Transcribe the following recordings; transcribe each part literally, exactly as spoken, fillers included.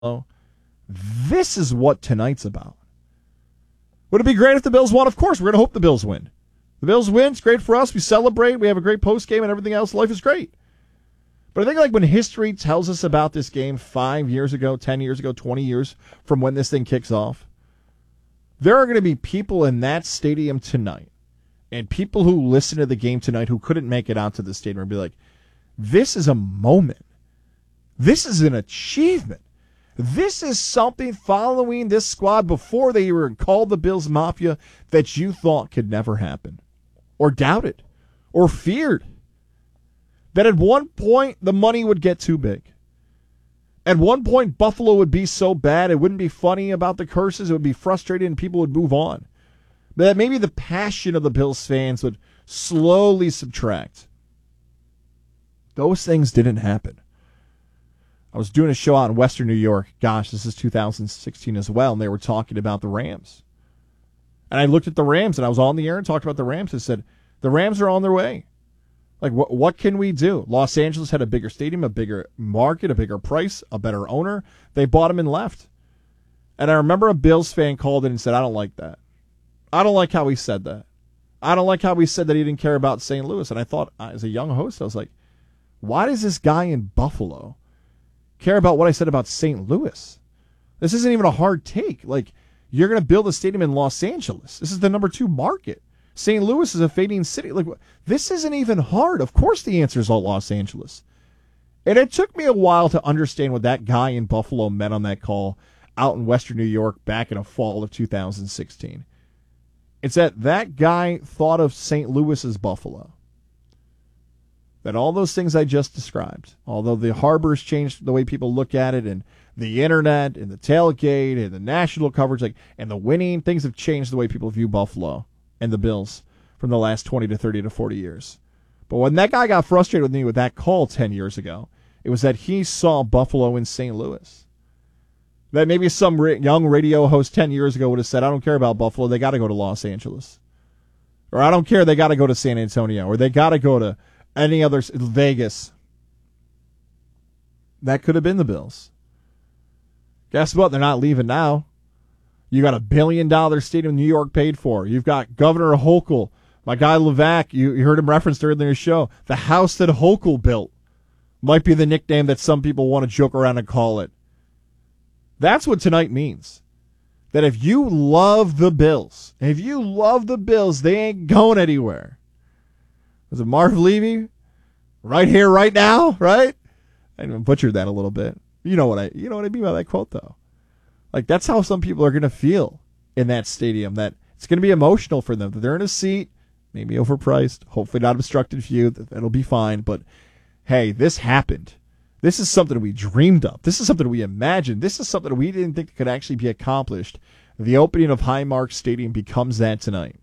This is what tonight's about. Would it be great if the Bills won? Of course, we're going to hope the Bills win. The Bills win. It's great for us. We celebrate. We have a great post game and everything else. Life is great. But I think like when history tells us about this game five years ago, ten years ago, twenty years from when this thing kicks off, there are going to be people in that stadium tonight and people who listen to the game tonight who couldn't make it out to the stadium and be like, this is a moment. This is an achievement. This is something following this squad before they were called the Bills Mafia that you thought could never happen or doubted or feared. That at one point the money would get too big. At one point Buffalo would be so bad it wouldn't be funny about the curses. It would be frustrating and people would move on. But that maybe the passion of the Bills fans would slowly subtract. Those things didn't happen. I was doing a show out in Western New York. Gosh, this is two thousand sixteen as well, and they were talking about the Rams. And I looked at the Rams, and I was on the air and talked about the Rams and said, the Rams are on their way. Like, what what can we do? Los Angeles had a bigger stadium, a bigger market, a bigger price, a better owner. They bought him and left. And I remember a Bills fan called in and said, I don't like that. I don't like how he said that. I don't like how he said that he didn't care about Saint Louis. And I thought, as a young host, I was like, why does this guy in Buffalo care about what I said about Saint Louis? This isn't even a hard take. Like, you're going to build a stadium in Los Angeles. This is the number two market. Saint Louis is a fading city. Like, this isn't even hard. Of course the answer is all Los Angeles. And it took me a while to understand what that guy in Buffalo meant on that call out in Western New York back in the fall of two thousand sixteen. It's that that guy thought of Saint Louis as Buffalo. That all those things I just described, although the harbor's changed the way people look at it, and the internet, and the tailgate, and the national coverage, like, and the winning, things have changed the way people view Buffalo and the Bills from the last twenty to thirty to forty years. But when that guy got frustrated with me with that call ten years ago, it was that he saw Buffalo in Saint Louis. That maybe some ra- young radio host ten years ago would have said, I don't care about Buffalo, they got to go to Los Angeles. Or I don't care, they got to go to San Antonio. Or they got to go to any other, Vegas. That could have been the Bills. Guess what? They're not leaving now. You got a billion dollar stadium New York paid for. You've got Governor Hochul, my guy Levac. You, you heard him referenced earlier in the show. The house that Hochul built might be the nickname that some people want to joke around and call it. That's what tonight means. That if you love the Bills, if you love the Bills, they ain't going anywhere. Was it Marv Levy? Right here, right now, right? I butchered that a little bit. You know what I you know what I mean by that quote, though. Like, that's how some people are going to feel in that stadium, that it's going to be emotional for them, that they're in a seat, maybe overpriced, hopefully not obstructed view, that it'll be fine, but hey, this happened. This is something we dreamed of. This is something we imagined. This is something we didn't think could actually be accomplished. The opening of Highmark Stadium becomes that tonight.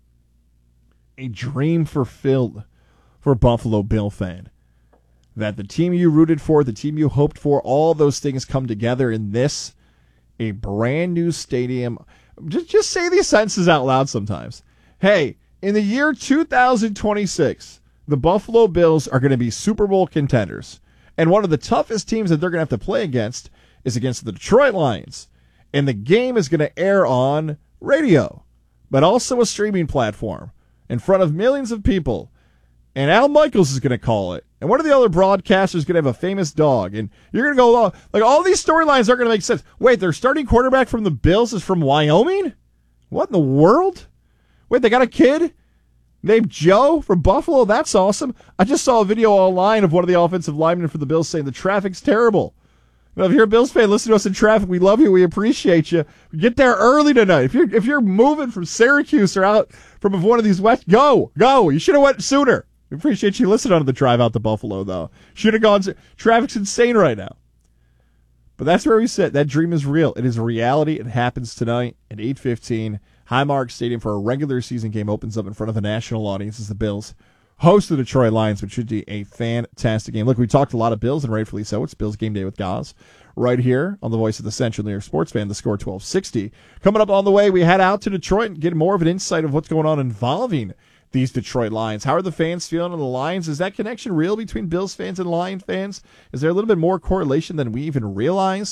A dream fulfilled for a Buffalo Bill fan. That the team you rooted for, the team you hoped for, all those things come together in this, a brand new stadium. Just, just say these sentences out loud sometimes. Hey, in the year two thousand twenty-six, the Buffalo Bills are going to be Super Bowl contenders. And one of the toughest teams that they're going to have to play against is against the Detroit Lions. And the game is going to air on radio, but also a streaming platform in front of millions of people. And Al Michaels is going to call it. And one of the other broadcasters going to have a famous dog. And you're going to go, oh, like, all these storylines aren't going to make sense. Wait, their starting quarterback from the Bills is from Wyoming? What in the world? Wait, they got a kid named Joe from Buffalo? That's awesome. I just saw a video online of one of the offensive linemen for the Bills saying the traffic's terrible. Now, if you're a Bills fan, listen to us in traffic. We love you. We appreciate you. Get there early tonight. If you're if you're moving from Syracuse or out from one of these west, go, go. You should have went sooner. We appreciate you listening on the drive out to Buffalo, though. Should have gone. Traffic's insane right now. But that's where we sit. That dream is real. It is a reality. It happens tonight at eight fifteen. Highmark Stadium for a regular season game opens up in front of a national audience as the Bills host the Detroit Lions, which should be a fantastic game. Look, we talked a lot of Bills, and rightfully so. It's Bills Game Day with Goz right here on the voice of the Central New York sports fan, the Score twelve sixty. Coming up on the way, we head out to Detroit and get more of an insight of what's going on involving these Detroit Lions. How are the fans feeling on the Lions? Is that connection real between Bills fans and Lion fans? Is there a little bit more correlation than we even realize?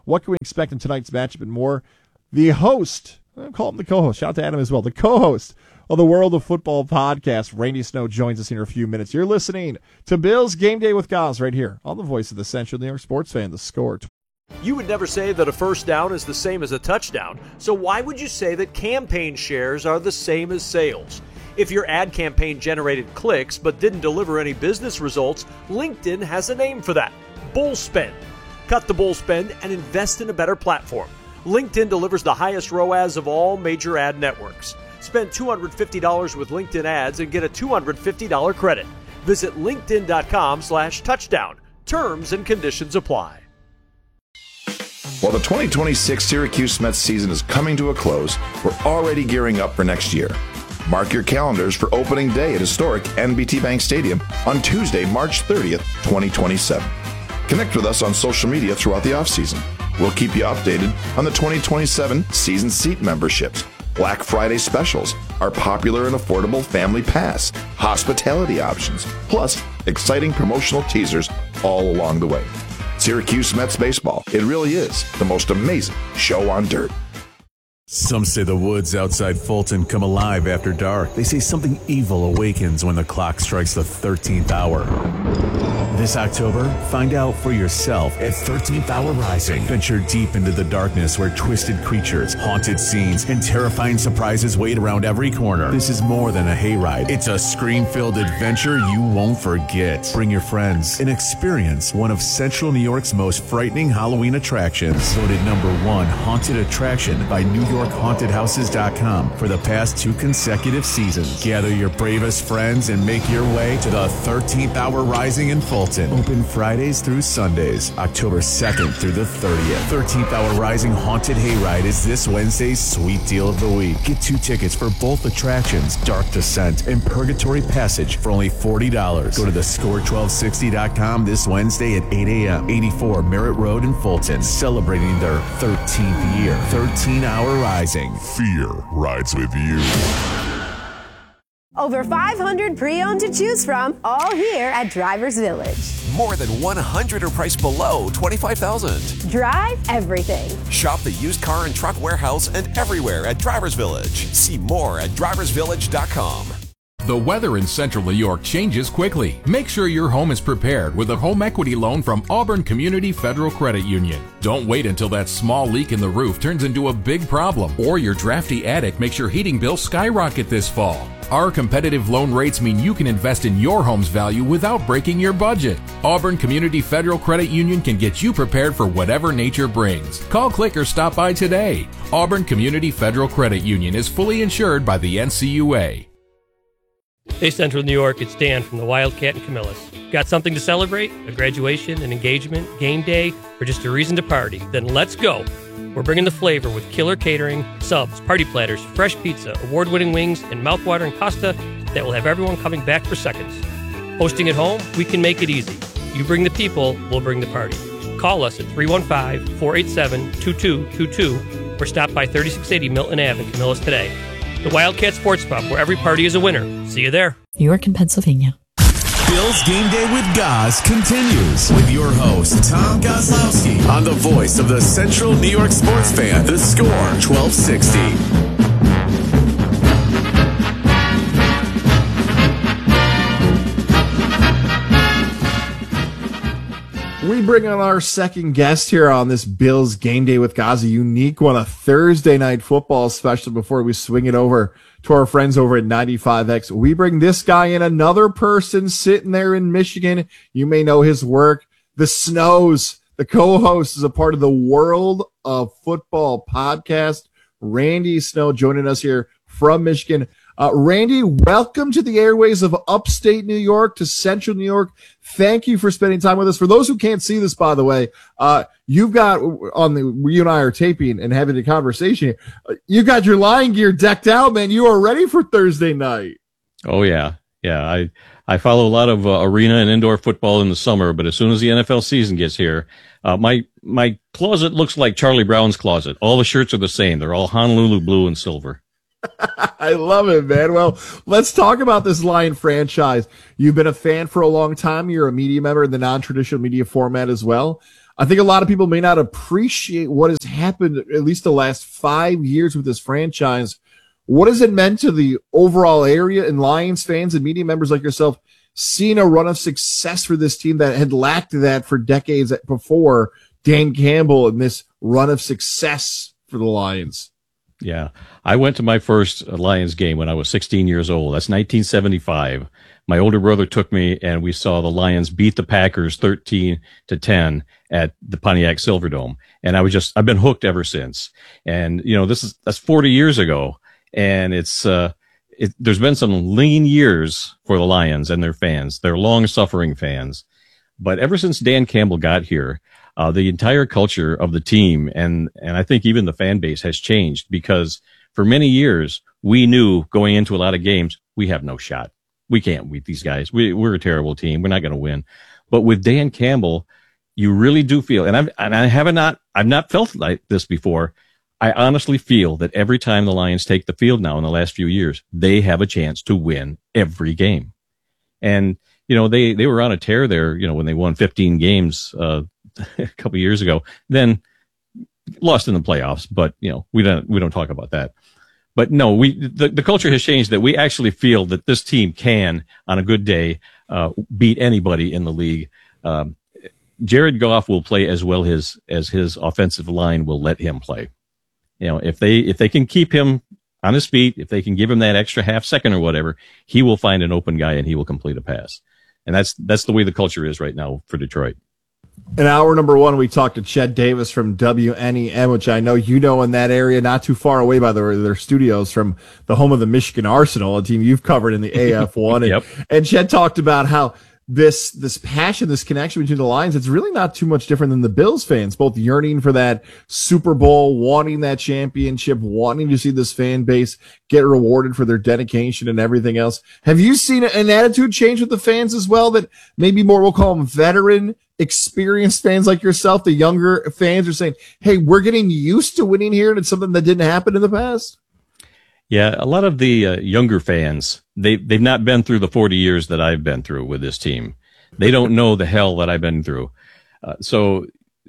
What can we expect in tonight's matchup and more? The host, I'll call him the co-host. Shout out to Adam as well. The co-host of the World of Football podcast, Randy Snow, joins us in a few minutes. You're listening to Bills Game Day with Goz right here on the voice of the Central New York sports fan, The Score. You would never say that a first down is the same as a touchdown, so why would you say that campaign shares are the same as sales? If your ad campaign generated clicks but didn't deliver any business results, LinkedIn has a name for that: bull spend. Cut the bull spend and invest in a better platform. LinkedIn delivers the highest R O A S of all major ad networks. Spend two hundred fifty dollars with LinkedIn ads and get a two hundred fifty dollars credit. Visit linkedin.com slash touchdown. Terms and conditions apply. While the twenty twenty-six Syracuse Mets season is coming to a close, we're already gearing up for next year. Mark your calendars for opening day at historic N B T Bank Stadium on Tuesday, March thirtieth, twenty twenty-seven. Connect with us on social media throughout the offseason. We'll keep you updated on the twenty twenty-seven season seat memberships, Black Friday specials, our popular and affordable Family Pass, hospitality options, plus exciting promotional teasers all along the way. Syracuse Mets baseball, it really is the most amazing show on dirt. Some say the woods outside Fulton come alive after dark. They say something evil awakens when the clock strikes the thirteenth hour. This October, find out for yourself at thirteenth Hour Rising. Venture deep into the darkness where twisted creatures, haunted scenes, and terrifying surprises wait around every corner. This is more than a hayride. It's a scream-filled adventure you won't forget. Bring your friends and experience one of Central New York's most frightening Halloween attractions. Voted number one haunted attraction by New York Haunted Houses dot com for the past two consecutive seasons. Gather your bravest friends and make your way to the thirteenth Hour Rising in Fulton. Open Fridays through Sundays, October second through the thirtieth. thirteenth Hour Rising Haunted Hayride is this Wednesday's sweet deal of the week. Get two tickets for both attractions, Dark Descent and Purgatory Passage, for only forty dollars. Go to the score twelve sixty dot com this Wednesday at eight a.m. eighty-four Merritt Road in Fulton, celebrating their thirteenth year. thirteen Hour Rising. Fear rides with you. Over five hundred pre-owned to choose from, all here at Drivers Village. More than one hundred are priced below twenty-five thousand dollars. Drive everything. Shop the used car and truck warehouse and everywhere at Drivers Village. See more at drivers village dot com. The weather in Central New York changes quickly. Make sure your home is prepared with a home equity loan from Auburn Community Federal Credit Union. Don't wait until that small leak in the roof turns into a big problem, or your drafty attic makes your heating bill skyrocket this fall. Our competitive loan rates mean you can invest in your home's value without breaking your budget. Auburn Community Federal Credit Union can get you prepared for whatever nature brings. Call, click, or stop by today. Auburn Community Federal Credit Union is fully insured by the N C U A. Hey Central New York, it's Dan from the Wildcat and Camillus. Got something to celebrate? A graduation, an engagement, game day, or just a reason to party? Then let's go! We're bringing the flavor with killer catering, subs, party platters, fresh pizza, award-winning wings, and mouth-watering pasta that will have everyone coming back for seconds. Hosting at home? We can make it easy. You bring the people, we'll bring the party. Call us at three one five, four eight seven, two two two two or stop by thirty-six eighty Milton Avenue in Camillus today. The Wildcat Sports Pub, where every party is a winner. See you there. New York and Pennsylvania. Bills Game Day with Goz continues with your host, Tom Gozlowski, on the voice of the Central New York sports fan, The Score twelve sixty. We bring on our second guest here on this Bills Game Day with Goz, a unique one, a Thursday night football special before we swing it over to our friends over at ninety-five X. We bring this guy in, another person sitting there in Michigan. You may know his work. The Snows, the co-host, is a part of the World of Football podcast. Randy Snow joining us here from Michigan. Uh, Randy, welcome to the airways of upstate New York to Central New York. Thank you for spending time with us. For those who can't see this, by the way, uh, you've got on the, you and I are taping and having a conversation here. Uh, you got your line gear decked out, man. You are ready for Thursday night. Oh yeah. Yeah. I, I follow a lot of uh, arena and indoor football in the summer, but as soon as the N F L season gets here, uh, my, my closet looks like Charlie Brown's closet. All the shirts are the same. They're all Honolulu blue and silver. I love it, man. Well, let's talk about this Lion franchise. You've been a fan for a long time. You're a media member in the non-traditional media format as well. I think a lot of people may not appreciate what has happened at least the last five years with this franchise. What has it meant to the overall area and Lions fans and media members like yourself seeing a run of success for this team that had lacked that for decades before Dan Campbell and this run of success for the Lions? Yeah, I went to my first Lions game when I was sixteen years old. That's nineteen seventy-five. My older brother took me, and we saw the Lions beat the Packers thirteen to ten at the Pontiac Silverdome. And I was just, I've been hooked ever since. And, you know, this is, that's forty years ago. And it's, uh, it, there's been some lean years for the Lions and their fans. They're long-suffering fans. But ever since Dan Campbell got here, uh, the entire culture of the team and, and I think even the fan base has changed, because for many years, we knew going into a lot of games, we have no shot. We can't beat these guys. We, we're a terrible team. We're not going to win. But with Dan Campbell, you really do feel, and I've, and I haven't not, I've not felt like this before. I honestly feel that every time the Lions take the field now in the last few years, they have a chance to win every game. And, you know, they, they were on a tear there, you know, when they won fifteen games, uh, a couple of years ago, then lost in the playoffs. But, you know, we don't, we don't talk about that. But no, we, the, the culture has changed that we actually feel that this team can, on a good day, uh, beat anybody in the league. Um, Jared Goff will play as well as, as his offensive line will let him play. You know, if they, if they can keep him on his feet, if they can give him that extra half second or whatever, he will find an open guy and he will complete a pass. And that's, that's the way the culture is right now for Detroit. In hour number one, we talked to Ched Davis from W N E M, which I know you know in that area, not too far away by their, their studios, from the home of the Michigan Arsenal, a team you've covered in the A F one. And, yep. and Ched talked about how this this passion, this connection between the Lions, it's really not too much different than the Bills fans, both yearning for that Super Bowl, wanting that championship, wanting to see this fan base get rewarded for their dedication and everything else. Have you seen an attitude change with the fans as well, that maybe more, we'll call them veteran, experienced fans like yourself, the younger fans are saying, hey, we're getting used to winning here, and it's something that didn't happen in the past? Yeah, a lot of the uh, younger fans, they, they've not been through the forty years that I've been through with this team. They don't know the hell that I've been through. Uh, so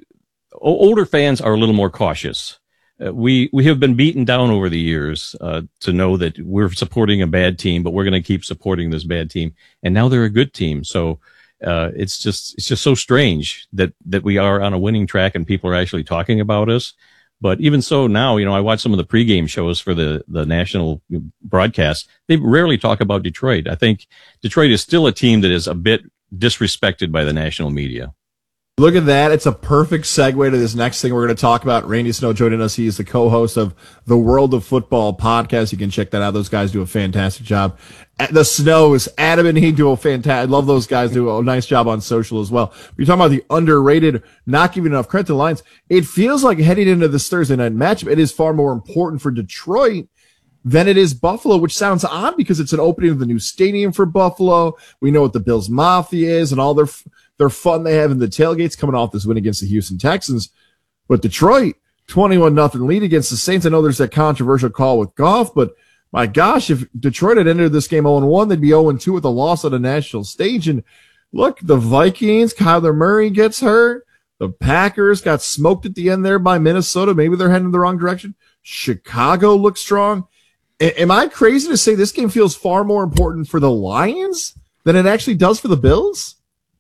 o- older fans are a little more cautious. Uh, we, we have been beaten down over the years uh, to know that we're supporting a bad team, but we're going to keep supporting this bad team. And now they're a good team. So uh, it's just, it's just so strange that, that we are on a winning track and people are actually talking about us. But even so now, you know, I watch some of the pregame shows for the, the national broadcast. They rarely talk about Detroit. I think Detroit is still a team that is a bit disrespected by the national media. Look at that. It's a perfect segue to this next thing we're going to talk about. Randy Snow joining us. He is the co-host of the World of Football podcast. You can check that out. Those guys do a fantastic job. The Snows, Adam and he do a fantastic, I love those guys, do a nice job on social as well. We're talking about the underrated, not giving enough credit to the Lions. It feels like heading into this Thursday night matchup, it is far more important for Detroit than it is Buffalo, which sounds odd because it's an opening of the new stadium for Buffalo. We know what the Bills Mafia is and all their their fun they have in the tailgates coming off this win against the Houston Texans. But Detroit, twenty-one nothing lead against the Saints. I know there's that controversial call with Goff, but my gosh, if Detroit had entered this game oh and one, they'd be oh and two with a loss on a national stage. And look, the Vikings, Kyler Murray gets hurt. The Packers got smoked at the end there by Minnesota. Maybe they're heading in the wrong direction. Chicago looks strong. A- am I crazy to say this game feels far more important for the Lions than it actually does for the Bills?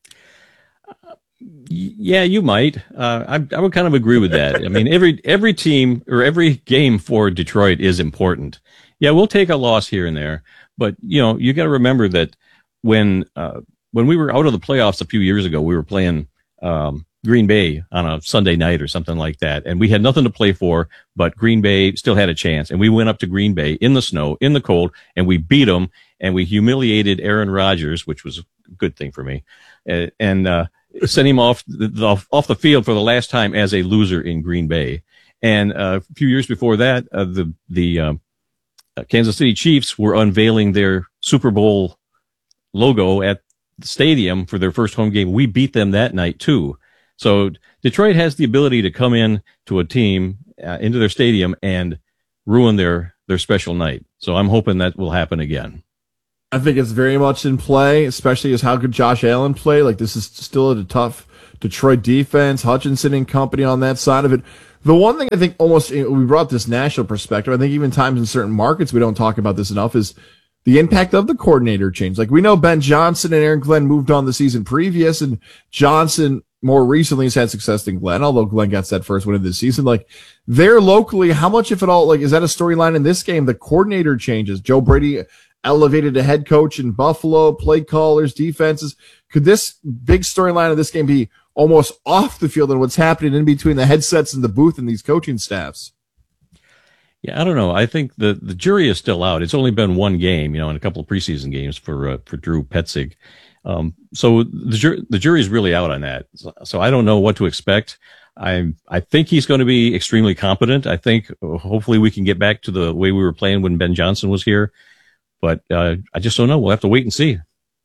Yeah, you might. Uh, I, I would kind of agree with that. I mean, every every team or every game for Detroit is important. Yeah, we'll take a loss here and there, but you know, you got to remember that when uh, when we were out of the playoffs a few years ago, we were playing um, Green Bay on a Sunday night or something like that, and we had nothing to play for, but Green Bay still had a chance, and we went up to Green Bay in the snow, in the cold, and we beat them, and we humiliated Aaron Rodgers, which was a good thing for me, and. and uh, sent him off the, off the field for the last time as a loser in Green Bay. And uh, a few years before that, uh, the the uh, Kansas City Chiefs were unveiling their Super Bowl logo at the stadium for their first home game. We beat them that night too. So Detroit has the ability to come in to a team uh, into their stadium and ruin their their special night. So I'm hoping that will happen again. I think it's very much in play, especially as how good Josh Allen played. Like, this is still a tough, Detroit defense, Hutchinson and company on that side of it. The one thing I think almost, we brought this national perspective, I think even times in certain markets we don't talk about this enough, is the impact of the coordinator change. Like, we know Ben Johnson and Aaron Glenn moved on the season previous, and Johnson more recently has had success than Glenn, although Glenn got that first win of the season. Like, they're locally, how much, if at all, like, is that a storyline in this game? The coordinator changes. Joe Brady elevated a head coach in Buffalo, play callers, defenses. Could this big storyline of this game be almost off the field and what's happening in between the headsets and the booth and these coaching staffs? Yeah, I don't know. I think the, the jury is still out. It's only been one game, you know, and a couple of preseason games for uh, for Drew Petzing. Um, so the jury the jury's really out on that. So, so I don't know what to expect. I I think he's going to be extremely competent. I think uh, hopefully we can get back to the way we were playing when Ben Johnson was here. But uh, I just don't know. We'll have to wait and see.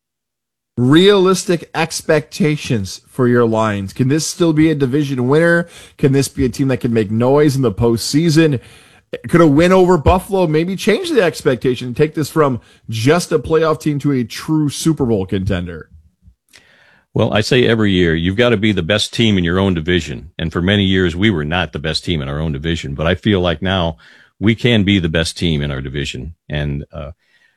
Realistic expectations for your Lions. Can this still be a division winner? Can this be a team that can make noise in the postseason? Could a win over Buffalo maybe change the expectation and take this from just a playoff team to a true Super Bowl contender? Well, I say every year, you've got to be the best team in your own division. And for many years, we were not the best team in our own division. But I feel like now we can be the best team in our division. And uh,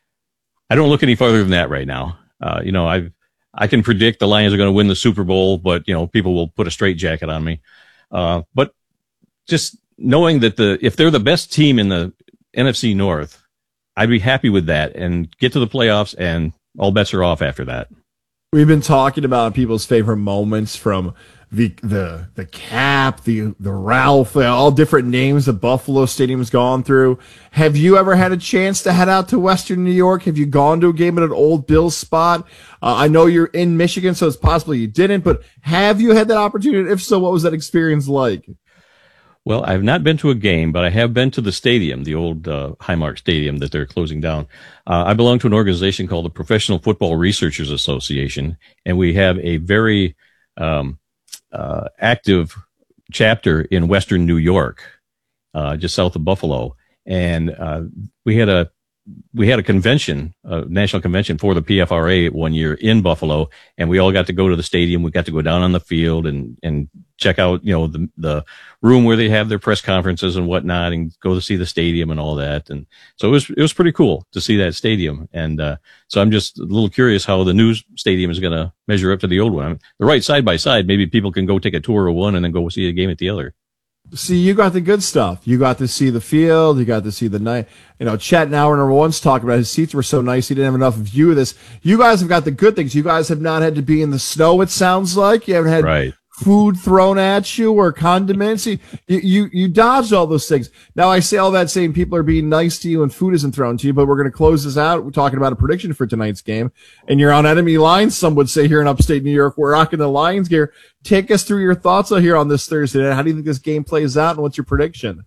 I don't look any farther than that right now. Uh, you know, I I can predict the Lions are going to win the Super Bowl, but, you know, people will put a straitjacket on me. Uh, but just knowing that the if they're the best team in the N F C North, I'd be happy with that and get to the playoffs, and all bets are off after that. We've been talking about people's favorite moments from the the the Cap, the the Ralph, all different names the Buffalo Stadium's gone through. Have you ever had a chance to head out to Western New York? Have you gone to a game at an old Bills spot? Uh, I know you're in Michigan, so it's possible you didn't, but have you had that opportunity? If so, what was that experience like? Well, I've not been to a game, but I have been to the stadium, the old uh, Highmark Stadium that they're closing down. Uh, I belong to an organization called the Professional Football Researchers Association, and we have a very um, uh, active chapter in Western New York, uh, just south of Buffalo. And uh, we had a we had a convention, a national convention for the P F R A one year in Buffalo, and we all got to go to the stadium. We got to go down on the field and and check out, you know, the the room where they have their press conferences and whatnot, and go to see the stadium and all that. And so it was it was pretty cool to see that stadium. And uh, so I'm just a little curious how the new stadium is going to measure up to the old one. I mean, they're right side by side. Maybe people can go take a tour of one and then go see a game at the other. See, you got the good stuff. You got to see the field. You got to see the night. You know, Chet Nauer number one's talking about his seats were so nice he didn't have enough view of this. You guys have got the good things. You guys have not had to be in the snow, it sounds like. You haven't had right. food thrown at you or condiments. You, you, you dodged all those things. Now, I say all that saying people are being nice to you and food isn't thrown to you, but we're going to close this out. We're talking about a prediction for tonight's game. And you're on enemy lines, some would say, here in upstate New York. We're rocking the Lions gear. Take us through your thoughts here on this Thursday night. How do you think this game plays out, and what's your prediction?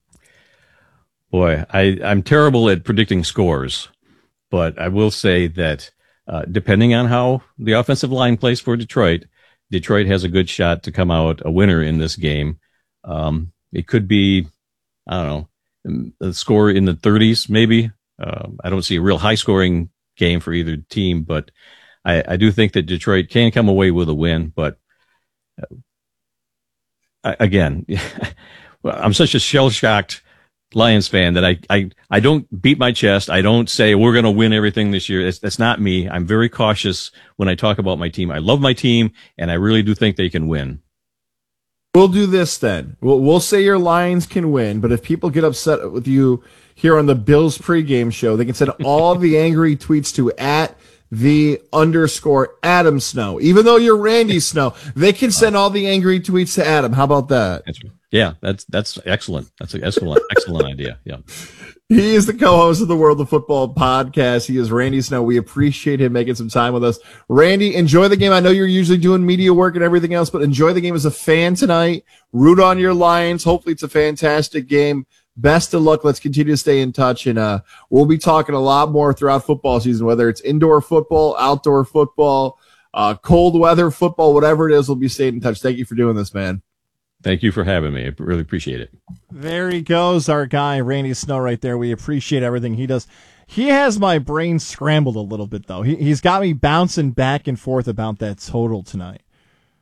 Boy, I, I'm terrible at predicting scores, but I will say that uh, depending on how the offensive line plays for Detroit, Detroit has a good shot to come out a winner in this game. Um, it could be, I don't know, a score in the thirties, maybe. Uh, I don't see a real high scoring game for either team, but I, I do think that Detroit can come away with a win. But uh, again, I'm such a shell shocked Lions fan that I, I, I don't beat my chest. I don't say we're going to win everything this year. That's, that's not me. I'm very cautious when I talk about my team. I love my team, and I really do think they can win. We'll do this then. We'll, we'll say your Lions can win, but if people get upset with you here on the Bills pregame show, they can send all the angry tweets to at the underscore Adam Snow. Even though you're Randy Snow, they can send all the angry tweets to Adam. How about that? That's right. Yeah, that's that's excellent. That's an excellent, excellent idea. Yeah. He is the co-host of the World of Football podcast. He is Randy Snow. We appreciate him making some time with us. Randy, enjoy the game. I know you're usually doing media work and everything else, but enjoy the game as a fan tonight. Root on your Lions. Hopefully it's a fantastic game. Best of luck. Let's continue to stay in touch, and uh, we'll be talking a lot more throughout football season, whether it's indoor football, outdoor football, uh, cold weather football, whatever it is, we'll be staying in touch. Thank you for doing this, man. Thank you for having me. I really appreciate it. There he goes, our guy, Randy Snow, right there. We appreciate everything he does. He has my brain scrambled a little bit, though. He, he's got me bouncing back and forth about that total tonight.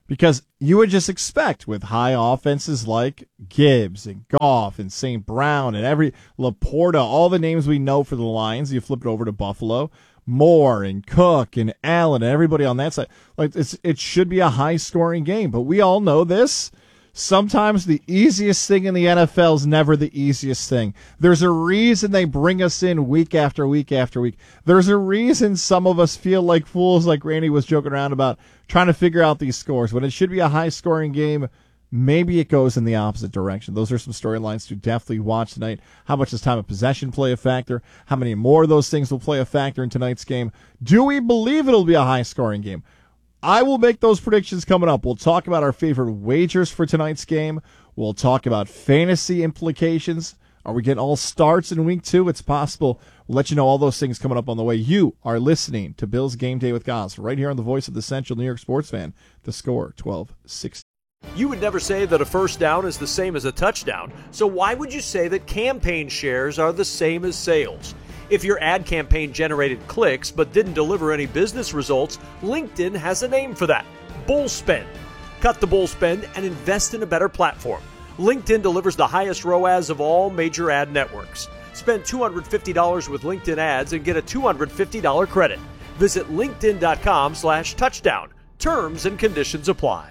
Because you would just expect with high offenses like Gibbs and Goff and Saint Brown and every Laporta, all the names we know for the Lions, you flip it over to Buffalo, Moore and Cook and Allen and everybody on that side. Like it's, it should be a high-scoring game, but we all know this. Sometimes the easiest thing in the N F L is never the easiest thing. There's a reason they bring us in week after week after week. There's a reason some of us feel like fools, like Randy was joking around about, trying to figure out these scores. When it should be a high-scoring game, maybe it goes in the opposite direction. Those are some storylines to definitely watch tonight. How much does time of possession play a factor? How many more of those things will play a factor in tonight's game? Do we believe it'll be a high-scoring game? I will make those predictions coming up. We'll talk about our favorite wagers for tonight's game. We'll talk about fantasy implications. Are we getting all starts in week two? It's possible. We'll let you know all those things coming up on the way. You are listening to Bill's Game Day with Goss right here on the voice of the Central New York sports fan. The Score, twelve sixty. You would never say that a first down is the same as a touchdown, so why would you say that campaign shares are the same as sales? If your ad campaign generated clicks but didn't deliver any business results, LinkedIn has a name for that: bull spend. Cut the bull spend and invest in a better platform. LinkedIn delivers the highest R O A S of all major ad networks. Spend two hundred fifty dollars with LinkedIn ads and get a two hundred fifty dollars credit. Visit linkedin.com slash touchdown. Terms and conditions apply.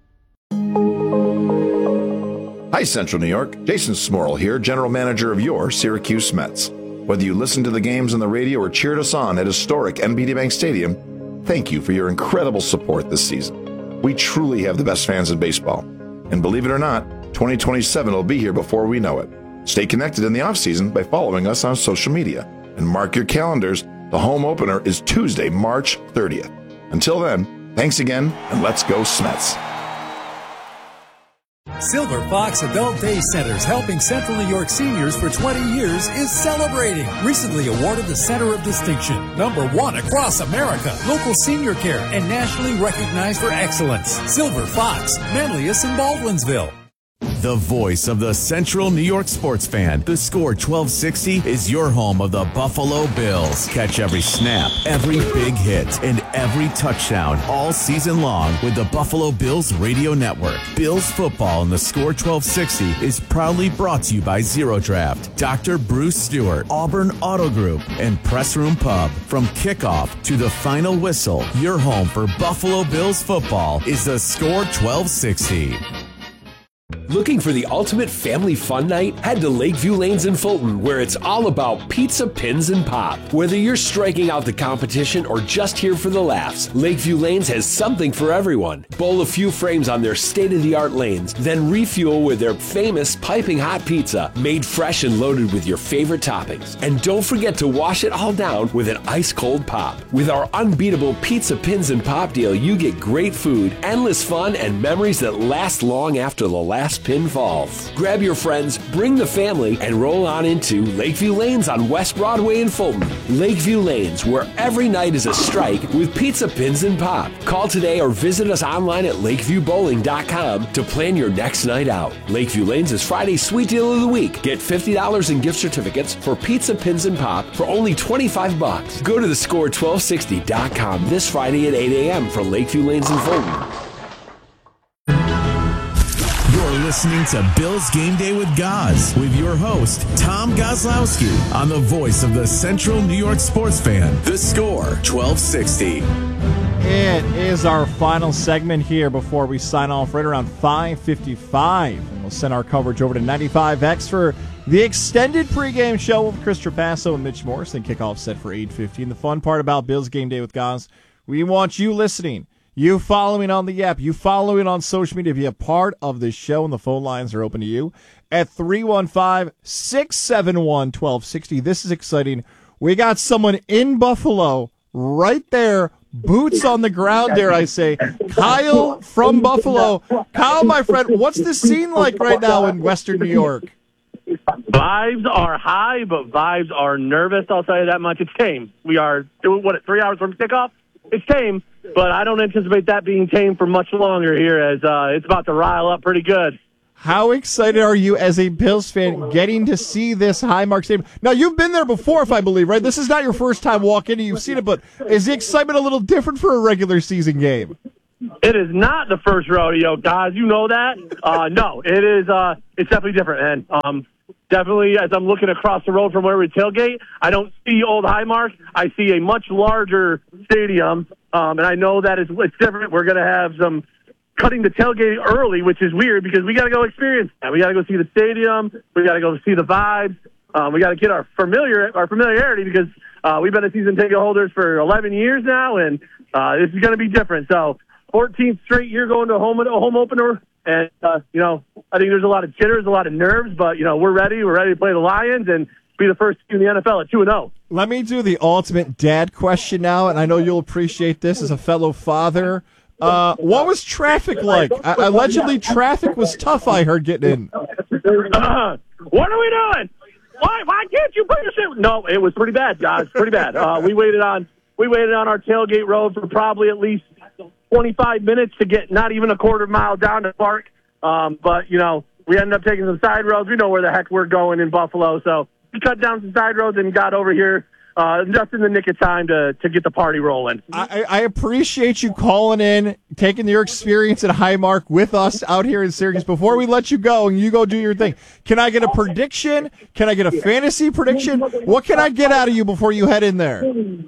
Hi, Central New York. Jason Smorrell here, general manager of your Syracuse Mets. Whether you listened to the games on the radio or cheered us on at historic N B T Bank Stadium, thank you for your incredible support this season. We truly have the best fans in baseball. And believe it or not, twenty twenty-seven will be here before we know it. Stay connected in the offseason by following us on social media. And mark your calendars, the home opener is Tuesday, March thirtieth. Until then, thanks again, and let's go Smets. Silver Fox Adult Day Centers, helping Central New York seniors for twenty years, is celebrating. Recently awarded the Center of Distinction, number one across America, local senior care, and nationally recognized for excellence. Silver Fox, Manlius and Baldwinsville. The voice of the Central New York sports fan. The Score twelve sixty is your home of the Buffalo Bills. Catch every snap, every big hit, and every touchdown all season long with the Buffalo Bills radio network. Bills football in the Score twelve sixty is proudly brought to you by Zero Draft, Doctor Bruce Stewart, Auburn Auto Group, and Press Room Pub. From kickoff to the final whistle, your home for Buffalo Bills football is the Score twelve sixty. Looking for the ultimate family fun night? Head to Lakeview Lanes in Fulton, where it's all about pizza, pins, and pop. Whether you're striking out the competition or just here for the laughs, Lakeview Lanes has something for everyone. Bowl a few frames on their state-of-the-art lanes, then refuel with their famous piping hot pizza, made fresh and loaded with your favorite toppings. And don't forget to wash it all down with an ice-cold pop. With our unbeatable pizza, pins, and pop deal, you get great food, endless fun, and memories that last long after the last pin falls. Grab your friends, bring the family, and roll on into Lakeview Lanes on West Broadway in Fulton. Lakeview Lanes, where every night is a strike with pizza, pins, and pop. Call today or visit us online at lakeview bowling dot com to plan your next night out. Lakeview Lanes is Friday's sweet deal of the week. Get fifty dollars in gift certificates for pizza, pins, and pop for only twenty-five bucks. Go to the score twelve sixty dot com this Friday at eight a.m. for Lakeview Lanes in Fulton. You're listening to Bill's Game Day with Goz with your host, Tom Gozlowski, on the voice of the Central New York sports fan. The Score, twelve sixty. It is our final segment here before we sign off right around five fifty-five. And we'll send our coverage over to ninety-five X for the extended pregame show with Chris Trapasso and Mitch Morris. Then kickoff set for eight fifteen. The fun part about Bill's Game Day with Goz, we want you listening. You following on the app, you following on social media, be a part of this show, and the phone lines are open to you at three one five, six seven one, one two six zero. This is exciting. We got someone in Buffalo right there, boots on the ground, dare I say. Kyle from Buffalo. Kyle, my friend, what's the scene like right now in Western New York? Vibes are high, but vibes are nervous, I'll tell you that much. It's tame. We are, what, three hours from kickoff? It's tame, but I don't anticipate that being tame for much longer here, as uh, it's about to rile up pretty good. How excited are you as a Bills fan getting to see this Highmark Stadium? Now, you've been there before, if I believe, right? This is not your first time walking in. You've seen it, but is the excitement a little different for a regular season game? It is not the first rodeo, guys. You know that. Uh, no, it is. Uh, it's definitely different, man. Um, definitely, as I'm looking across the road from where we tailgate, I don't see Old Highmark. I see a much larger stadium, um, and I know that it's, it's different. We're going to have some cutting the tailgate early, which is weird because we got to go experience that. We got to go see the stadium. We got to go see the vibes. Um, we got to get our familiar our familiarity because uh, we've been a season ticket holders for eleven years now, and uh, this is going to be different. So, fourteenth straight year going to a home a home opener, and uh, you know I think there's a lot of jitters, a lot of nerves, but you know we're ready. We're ready to play the Lions and be the first team in the N F L at two and zero. Let me do the ultimate dad question now, and I know you'll appreciate this as a fellow father. Uh, what was traffic like? Uh, allegedly, traffic was tough. I heard getting in. Uh, what are we doing? Why? Why can't you put your shit? No, it was pretty bad, guys. Pretty bad. Uh, we waited on we waited on our tailgate road for probably at least twenty-five minutes to get not even a quarter mile down to park. Um, but you know, we ended up taking some side roads. We know where the heck we're going in Buffalo, so we cut down some side roads and got over here. Uh, just in the nick of time to, to get the party rolling. I, I appreciate you calling in, taking your experience at Highmark with us out here in Syracuse. Before we let you go and you go do your thing, can I get a prediction? Can I get a fantasy prediction? What can I get out of you before you head in there?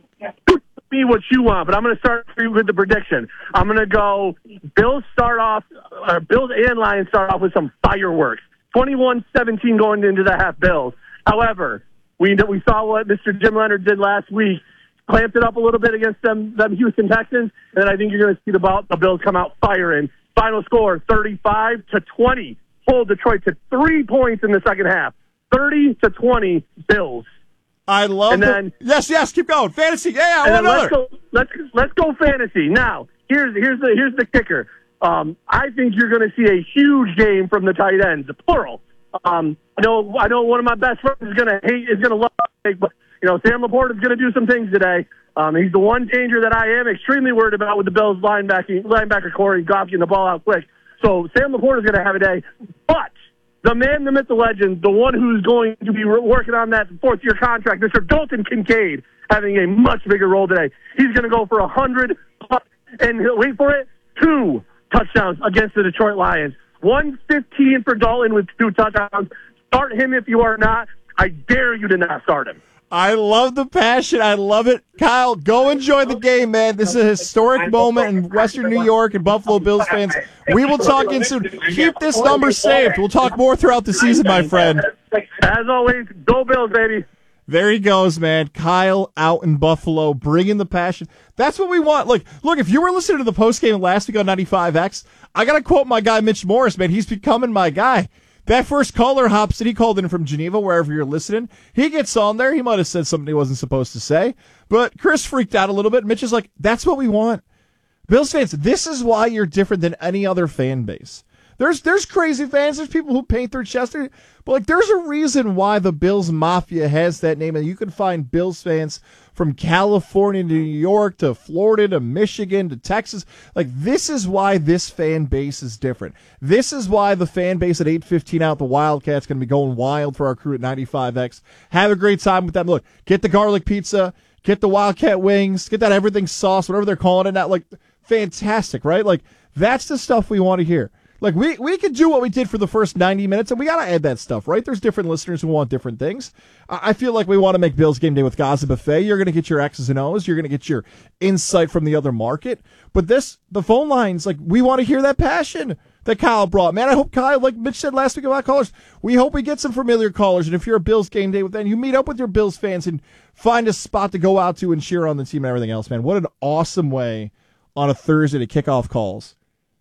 Be what you want, but I'm going to start with the prediction. I'm going to go Bills start off, or Bills and Lions start off with some fireworks. twenty-one seventeen going into the half Bills. However, We we saw what Mister Jim Leonard did last week, clamped it up a little bit against them, them Houston Texans, and I think you're going to see the, ball, the Bills come out firing. Final score, thirty-five to twenty. Hold Detroit to three points in the second half. thirty to twenty, Bills. I love and the, then, yes, yes, keep going. Fantasy, yeah, I and want then another. Let's go, let's, let's go fantasy. Now, here's, here's, the, here's the kicker. Um, I think you're going to see a huge game from the tight ends, the plural. Um, I know, I know. One of my best friends is gonna hate, is gonna love, but you know, Sam Laporte is gonna do some things today. Um, he's the one danger that I am extremely worried about with the Bills linebacker, linebacker Corey Goff getting the ball out quick. So Sam Laporte is gonna have a day, but the man, the myth, the legend, the one who's going to be working on that fourth year contract, Mister Dalton Kincaid, having a much bigger role today. He's gonna go for a hundred and wait for it, two touchdowns against the Detroit Lions. one fifteen for Dalton with two touchdowns. Start him if you are not. I dare you to not start him. I love the passion. I love it. Kyle, go enjoy the game, man. This is a historic moment in Western New York and Buffalo Bills fans. We will talk in soon. Keep this number saved. We'll talk more throughout the season, my friend. As always, go Bills, baby. There he goes, man. Kyle out in Buffalo, bringing the passion. That's what we want. Look, look. If you were listening to the postgame last week on ninety-five X, I got to quote my guy, Mitch Morris, man. He's becoming my guy. That first caller, Hobson, he called in from Geneva, wherever you're listening. He gets on there. He might have said something he wasn't supposed to say. But Chris freaked out a little bit. Mitch is like, that's what we want. Bills fans, this is why you're different than any other fan base. There's there's crazy fans. There's people who paint their chest. But, like, there's a reason why the Bills Mafia has that name. And you can find Bills fans from California to New York to Florida to Michigan to Texas. Like, this is why this fan base is different. This is why the fan base at eight fifteen out, the Wildcats, going to be going wild for our crew at ninety-five X. Have a great time with them. Look, get the garlic pizza, get the Wildcat wings, get that everything sauce, whatever they're calling it now. Like, fantastic, right? Like, that's the stuff we want to hear. Like, we, we could do what we did for the first ninety minutes, and we got to add that stuff, right? There's different listeners who want different things. I feel like we want to make Bills Game Day with Gaza Buffet. You're going to get your X's and O's. You're going to get your insight from the other market. But this, the phone lines, like, we want to hear that passion that Kyle brought. Man, I hope Kyle, like Mitch said last week about callers, we hope we get some familiar callers. And if you're a Bills Game Day with them, you meet up with your Bills fans and find a spot to go out to and cheer on the team and everything else, man. What an awesome way on a Thursday to kick off calls.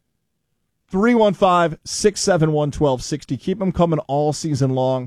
three one five, six seven one, one two six zero. Keep them coming all season long.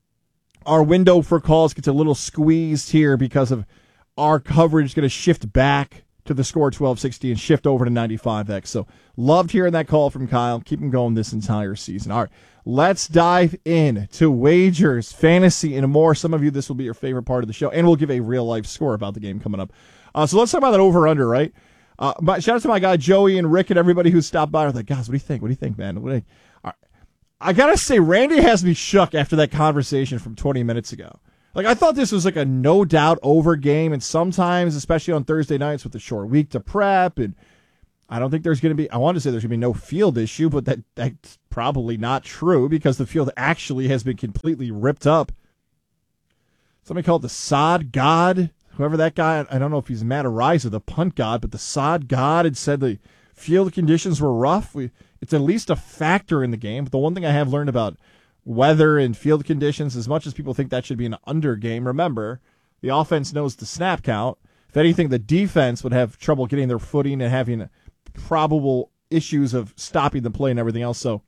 Our window for calls gets a little squeezed here because of our coverage is going to shift back to the score twelve sixty and shift over to ninety-five X. So loved hearing that call from Kyle. Keep them going this entire season. All right, let's dive in to wagers, fantasy, and more. Some of you, this will be your favorite part of the show, and we'll give a real-life score about the game coming up. Uh, so let's talk about that over-under, right? Uh, but shout out to my guy Joey and Rick and everybody who stopped by. I was like, guys, what do you think? What do you think, man? What do you... Right. I gotta say, Randy has me shook after that conversation from twenty minutes ago. Like, I thought this was like a no doubt over game, and sometimes, especially on Thursday nights with the short week to prep, and I don't think there's going to be, I want to say there's going to be no field issue, but that that's probably not true because the field actually has been completely ripped up. Somebody called the sod god, whoever that guy, I don't know if he's Matt Ariza, the punt god, but the sod god had said the field conditions were rough. We, it's at least a factor in the game. But the one thing I have learned about weather and field conditions, as much as people think that should be an under game, remember, the offense knows the snap count. If anything, the defense would have trouble getting their footing and having probable issues of stopping the play and everything else. So,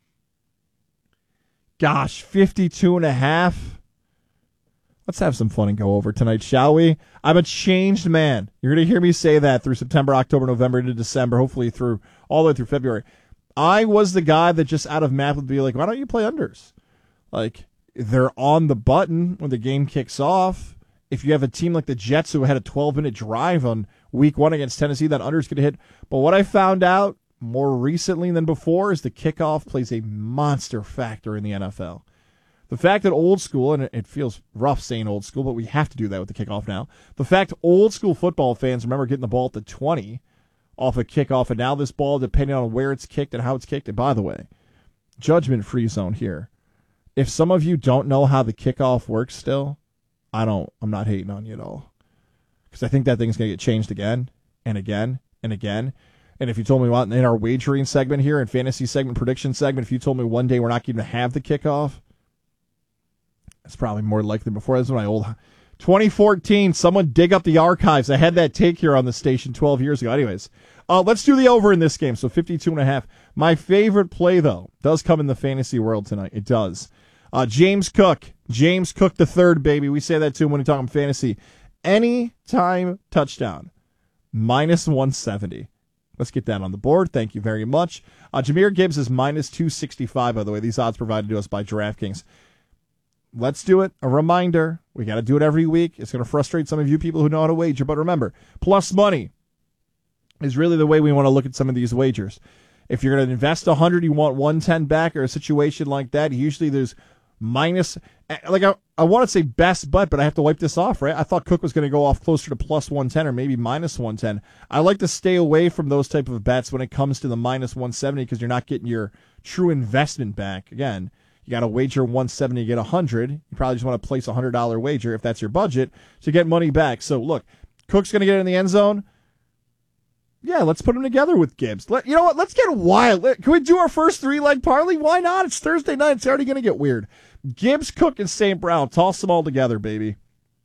gosh, fifty-two and a half. Let's have some fun and go over tonight, shall we? I'm a changed man. You're going to hear me say that through September, October, November, into December, hopefully through all the way through February. I was the guy that just out of math would be like, why don't you play unders? Like, they're on the button when the game kicks off. If you have a team like the Jets who had a twelve-minute drive on week one against Tennessee, that under's going to hit. But what I found out more recently than before is the kickoff plays a monster factor in the N F L. The fact that old school, and it feels rough saying old school, but we have to do that with the kickoff now. The fact old school football fans remember getting the ball at the twenty off a kickoff, and now this ball, depending on where it's kicked and how it's kicked, and by the way, judgment-free zone here. If some of you don't know how the kickoff works still, I don't, I'm not hating on you at all. Because I think that thing's going to get changed again and again and again. And if you told me what, in our wagering segment here and fantasy segment, prediction segment, if you told me one day we're not going to have the kickoff, it's probably more likely than before. This is my old twenty fourteen. Someone dig up the archives. I had that take here on the station twelve years ago. Anyways, uh, let's do the over in this game. So fifty-two and a half. My favorite play, though, does come in the fantasy world tonight. It does. Uh, James Cook. James Cook the third, baby. We say that too when we talk fantasy. Anytime touchdown. minus one seventy. Let's get that on the board. Thank you very much. Uh, Jahmyr Gibbs is minus two sixty-five, by the way. These odds provided to us by DraftKings. Let's do it. A reminder, we got to do it every week. It's going to frustrate some of you people who know how to wager, but remember, plus money is really the way we want to look at some of these wagers. If you're going to invest one hundred, you want one ten back or a situation like that, usually there's minus, like I, I want to say best bet, but I have to wipe this off, right? I thought Cook was going to go off closer to plus one ten or maybe minus one ten. I like to stay away from those type of bets when it comes to the minus one seventy because you're not getting your true investment back. Again, you got to wager one seventy to get one hundred. You probably just want to place a one hundred dollars wager if that's your budget to get money back. So, look, Cook's going to get in the end zone. Yeah, let's put him together with Gibbs. Let, you know what? Let's get wild. Let, can we do our first three-leg parlay? Why not? It's Thursday night. It's already going to get weird. Gibbs, Cook, and Saint Brown. Toss them all together, baby.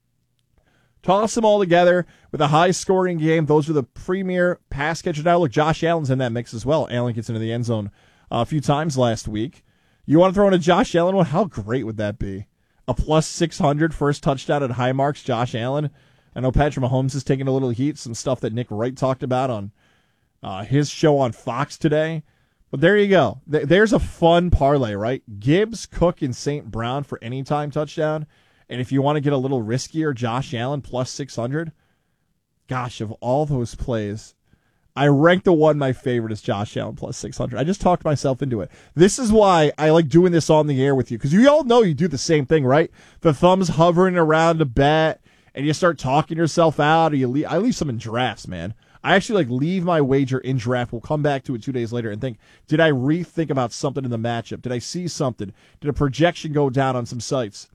Toss them all together with a high-scoring game. Those are the premier pass catchers. Now, look, Josh Allen's in that mix as well. Allen gets into the end zone uh, a few times last week. You want to throw in a Josh Allen one? How great would that be? A plus six hundred first touchdown at high marks, Josh Allen. I know Patrick Mahomes is taking a little heat, some stuff that Nick Wright talked about on uh, his show on Fox today. But there you go. Th- there's a fun parlay, right? Gibbs, Cook, and Saint Brown for anytime touchdown. And if you want to get a little riskier, Josh Allen plus six hundred. Gosh, of all those plays, I rank the one my favorite is Josh Allen plus six hundred. I just talked myself into it. This is why I like doing this on the air with you, because you all know you do the same thing, right? The thumb's hovering around a bet, and you start talking yourself out, or you leave, I leave some in drafts, man. I actually like leave my wager in draft. We'll come back to it two days later and think, did I rethink about something in the matchup? Did I see something? Did a projection go down on some sites?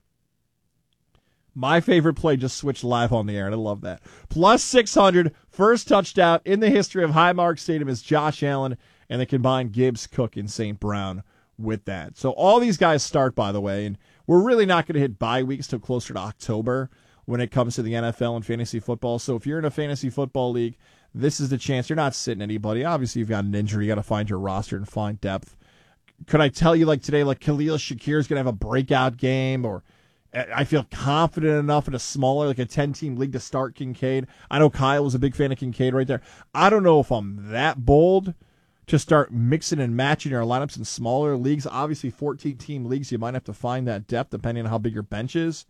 My favorite play just switched live on the air, and I love that. Plus six hundred, first touchdown in the history of Highmark Stadium is Josh Allen, and they combine Gibbs, Cook, and Saint Brown with that. So all these guys start, by the way, and we're really not going to hit bye weeks till closer to October when it comes to the N F L and fantasy football. So if you're in a fantasy football league, this is the chance. You're not sitting anybody. Obviously, you've got an injury. You got to find your roster and find depth. Could I tell you, like today, like Khalil Shakir is going to have a breakout game, or I feel confident enough in a smaller, like a ten-team league to start Kincaid. I know Kyle was a big fan of Kincaid right there. I don't know if I'm that bold to start mixing and matching your lineups in smaller leagues. Obviously, fourteen-team leagues, you might have to find that depth depending on how big your bench is.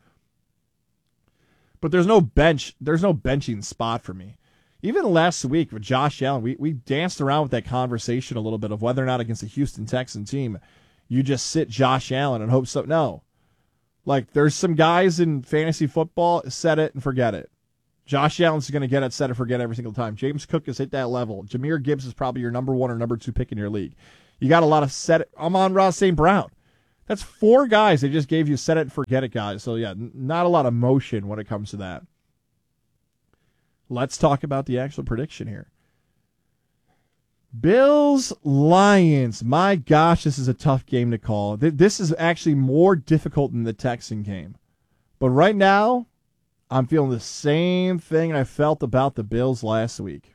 But there's no bench. There's no benching spot for me. Even last week with Josh Allen, we, we danced around with that conversation a little bit of whether or not against a Houston Texan team you just sit Josh Allen and hope so. No. Like, there's some guys in fantasy football, set it and forget it. Josh Allen's going to get it, set it, forget every single time. James Cook has hit that level. Jahmyr Gibbs is probably your number one or number two pick in your league. You got a lot of set it. Amon-Ra Saint Brown. That's four guys they just gave you set it and forget it guys. So, yeah, n- not a lot of motion when it comes to that. Let's talk about the actual prediction here. Bills-Lions. My gosh, this is a tough game to call. This is actually more difficult than the Texan game. But right now, I'm feeling the same thing I felt about the Bills last week.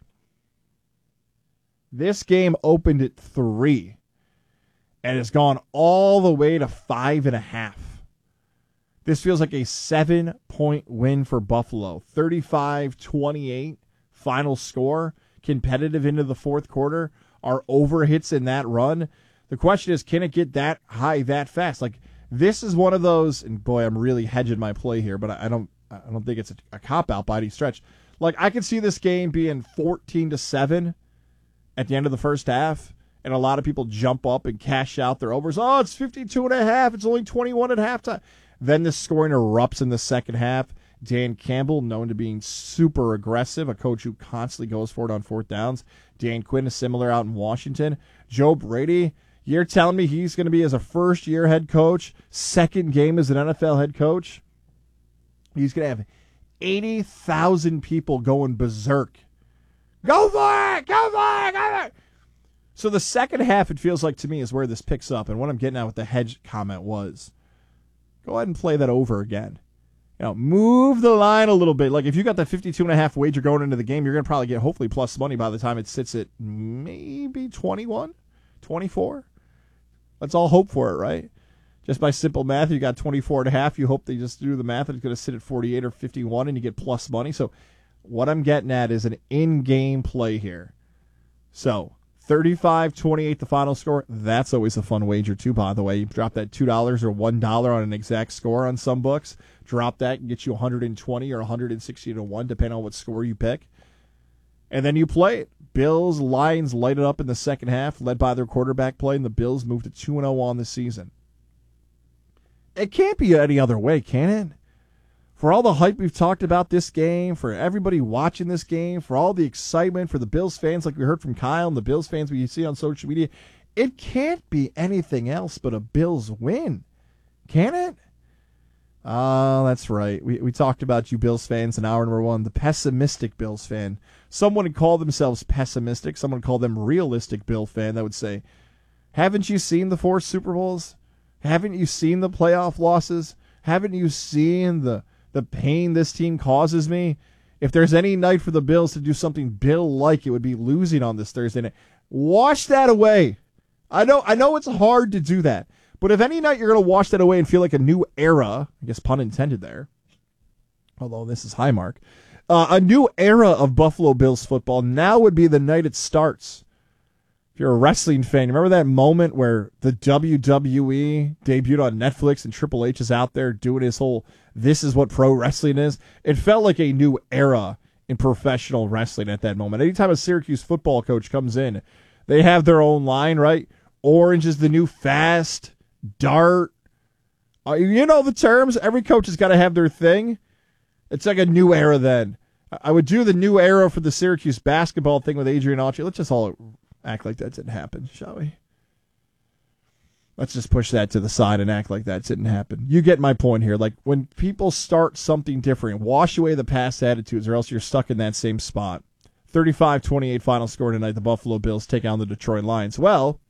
This game opened at three and has gone all the way to five and a half. This feels like a seven-point win for Buffalo. thirty-five twenty-eight final score, competitive into the fourth quarter. Are over hits in that run? The question is, can it get that high that fast? Like, this is one of those, and boy, I'm really hedging my play here, but I don't I don't think it's a, a cop-out by any stretch. Like, I could see this game being fourteen to seven at the end of the first half, and a lot of people jump up and cash out their overs. Oh, it's fifty-two and a half. It's only twenty-one at halftime. Then the scoring erupts in the second half. Dan Campbell, known to being super aggressive, a coach who constantly goes for it on fourth downs. Dan Quinn is similar out in Washington. Joe Brady, you're telling me he's going to be as a first-year head coach, second game as an N F L head coach? He's going to have eighty thousand people going berserk. Go for it! Go for it! Go for it! So the second half, it feels like to me, is where this picks up. And what I'm getting at with the hedge comment was, go ahead and play that over again. You know, move the line a little bit. Like, if you got that fifty-two and a half wager going into the game, you're going to probably get hopefully plus money by the time it sits at maybe twenty-one, twenty-four. Let's all hope for it, right? Just by simple math, you got twenty-four and a half. You hope they just do the math and it's going to sit at forty-eight or fifty-one and you get plus money. So what I'm getting at is an in-game play here. So thirty-five twenty-eight the final score. That's always a fun wager too, by the way. You drop that two dollars or one dollar on an exact score on some books. Drop that and get you one hundred twenty or one hundred sixty to one, depending on what score you pick. And then you play it. Bills, Lions light it up in the second half, led by their quarterback play, and the Bills move to two and oh on the season. It can't be any other way, can it? For all the hype we've talked about this game, for everybody watching this game, for all the excitement, for the Bills fans like we heard from Kyle and the Bills fans we see on social media, it can't be anything else but a Bills win. Can it? Oh, that's right. We we talked about you Bills fans in hour number one, the pessimistic Bills fan. Someone would call themselves pessimistic. Someone would call them realistic Bill fan that would say, haven't you seen the four Super Bowls? Haven't you seen the playoff losses? Haven't you seen the the pain this team causes me? If there's any night for the Bills to do something Bill-like, it would be losing on this Thursday night. Wash that away. I know I know it's hard to do that. But if any night you're going to wash that away and feel like a new era, I guess pun intended there, although this is high mark, uh, a new era of Buffalo Bills football, now would be the night it starts. If you're a wrestling fan, you remember that moment where the W W E debuted on Netflix and Triple H is out there doing his whole, this is what pro wrestling is? It felt like a new era in professional wrestling at that moment. Anytime a Syracuse football coach comes in, they have their own line, right? Orange is the new fast, dart. Uh, you know the terms. Every coach has got to have their thing. It's like a new era then. I would do the new era for the Syracuse basketball thing with Adrian Autry. Let's just all act like that didn't happen, shall we? Let's just push that to the side and act like that didn't happen. You get my point here. Like, when people start something different, wash away the past attitudes or else you're stuck in that same spot. thirty-five twenty-eight final score tonight. The Buffalo Bills take on the Detroit Lions. Well,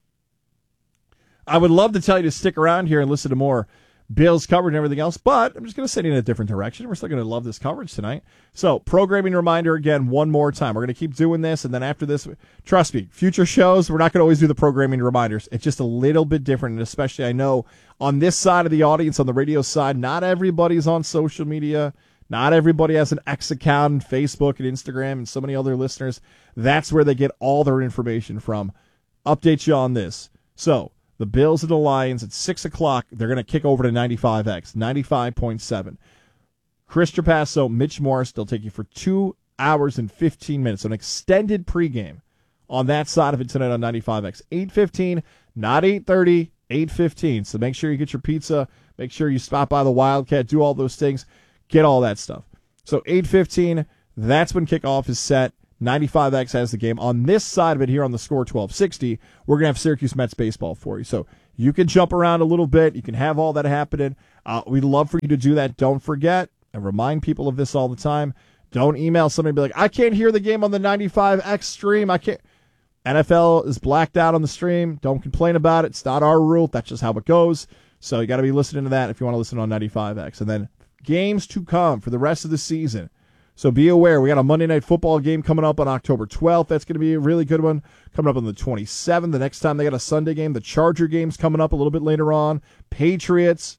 I would love to tell you to stick around here and listen to more Bills coverage and everything else, but I'm just going to send you in a different direction. We're still going to love this coverage tonight. So, programming reminder again, one more time. We're going to keep doing this, and then after this, trust me, future shows, we're not going to always do the programming reminders. It's just a little bit different, and especially I know on this side of the audience, on the radio side, not everybody's on social media. Not everybody has an X account and Facebook and Instagram and so many other listeners. That's where they get all their information from. Update you on this. So, the Bills and the Lions at six o'clock, they're going to kick over to ninety-five X, ninety-five point seven. Chris Trapasso, Mitch Morris, they'll take you for two hours and fifteen minutes, an extended pregame on that side of it tonight on ninety-five X. eight fifteen, not eight thirty, eight fifteen. So make sure you get your pizza, make sure you stop by the Wildcat, do all those things, get all that stuff. So eight fifteen, That's when kickoff is set. ninety-five X has the game. On this side of it here on the Score twelve sixty, we're going to have Syracuse Mets baseball for you. So you can jump around a little bit. You can have all that happening. Uh, we'd love for you to do that. Don't forget, and remind people of this all the time, don't email somebody and be like, I can't hear the game on the ninety-five X stream. I can't. N F L is blacked out on the stream. Don't complain about it. It's not our rule. That's just how it goes. So you got to be listening to that if you want to listen on ninety-five X. And then games to come for the rest of the season. So be aware, we got a Monday Night Football game coming up on October twelfth. That's going to be a really good one. Coming up on the twenty-seventh. The next time they got a Sunday game, the Charger game's coming up a little bit later on. Patriots.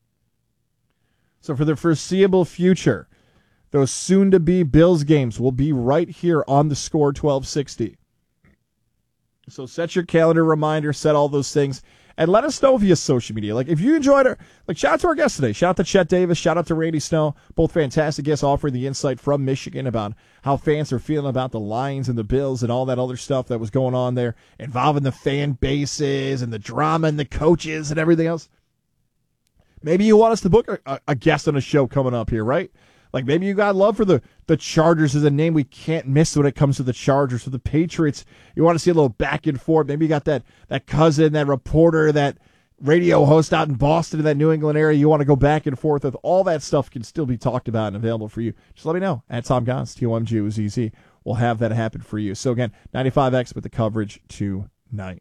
So for the foreseeable future, those soon-to-be Bills games will be right here on the Score twelve sixty. So set your calendar reminder, set all those things, and let us know via social media. Like, if you enjoyed our, like, shout out to our guests today. Shout out to Chet Davis. Shout out to Randy Snow. Both fantastic guests offering the insight from Michigan about how fans are feeling about the Lions and the Bills and all that other stuff that was going on there, involving the fan bases and the drama and the coaches and everything else. Maybe you want us to book a, a guest on a show coming up here, right? Like, maybe you got love for the, the Chargers as a name we can't miss when it comes to the Chargers. For the Patriots, you want to see a little back and forth. Maybe you got that, that cousin, that reporter, that radio host out in Boston in that New England area. You want to go back and forth with. All that stuff can still be talked about and available for you. Just let me know. At Tom Gons, T O M G O Z Z. We'll have that happen for you. So, again, ninety-five X with the coverage tonight.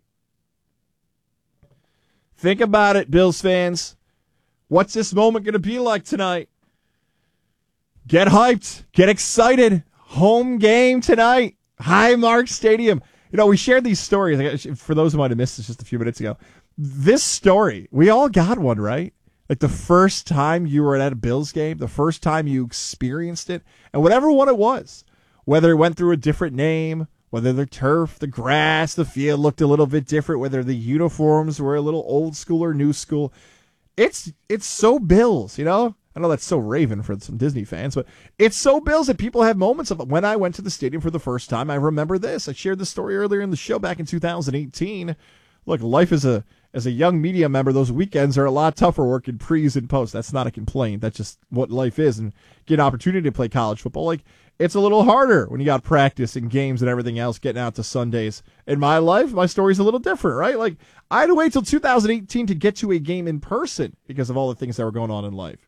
Think about it, Bills fans. What's this moment going to be like tonight? Get hyped. Get excited. Home game tonight. Highmark Stadium. You know, we shared these stories. For those who might have missed this just a few minutes ago, this story, we all got one, right? Like the first time you were at a Bills game, the first time you experienced it, and whatever one it was, whether it went through a different name, whether the turf, the grass, the field looked a little bit different, whether the uniforms were a little old school or new school, it's it's so Bills, you know? I know that's so Raven for some Disney fans, but it's so Bills that people have moments of it. When I went to the stadium for the first time, I remember this. I shared this story earlier in the show back in two thousand eighteen. Look, life as a as a young media member, those weekends are a lot tougher working pre's and post. That's not a complaint. That's just what life is. And get an opportunity to play college football, like, it's a little harder when you got practice and games and everything else, getting out to Sundays. In my life, my story's a little different, right? Like, I had to wait till two thousand eighteen to get to a game in person because of all the things that were going on in life.